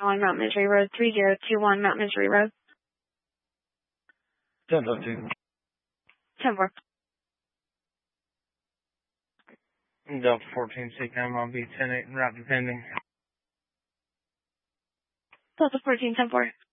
on Mount Misery Road, 3021 Mount Misery Road. 10-2. 10-4. Delta 14, CCAM on B 10-8 and route depending. Delta 14, 10-4.